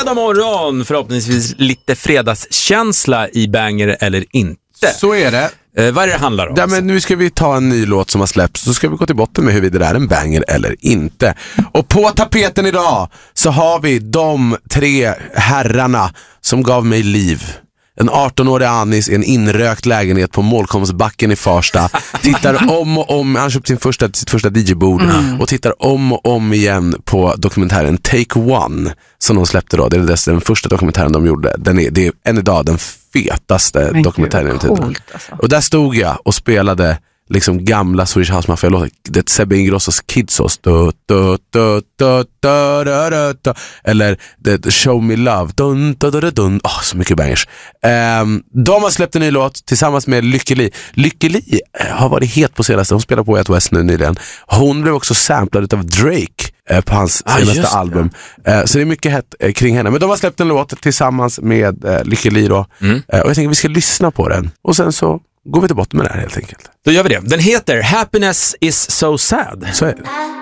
fredag morgon, förhoppningsvis lite fredagskänsla i Banger eller inte. Så är det. Vad är det handlar om? Ja, men nu ska vi ta en ny låt som har släppts. Så ska vi gå till botten med huruvida det är en banger eller inte. Och på tapeten idag så har vi de 3 herrarna som gav mig liv. En 18-årig Anis i en inrökt lägenhet på Målkomstbacken i Farsta. Tittar om och om, han köpte sitt första DJ-bord och tittar om och om igen på dokumentären Take One som de släppte då. Det är den första dokumentären de gjorde. Det är än idag den fetaste dokumentären i tiden. Alltså. Och där stod jag och spelade liksom gamla Swedish House Mafia-låtar. Det är Sebbe Ingrossos Kidsos eller Show Me Love så mycket bangers. De har släppt en ny låt tillsammans med Lykke Li. Lykke Li har varit het på senaste. Hon spelar på Way Out West nu nyligen. Hon blev också samplad av Drake på hans senaste album. Så det är mycket hett kring henne. Men de har släppt en låt tillsammans med Lykke Li då. Och jag tänker vi ska lyssna på den. Och sen så går vi till botten med det här helt enkelt. Då gör vi det. Den heter Happiness is so sad. Så är det.